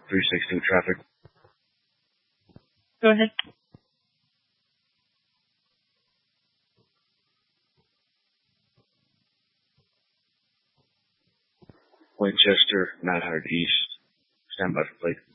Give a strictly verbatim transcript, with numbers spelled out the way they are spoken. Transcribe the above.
three sixty traffic. Go ahead. Winchester, Mount Hard East. Stand by for plate.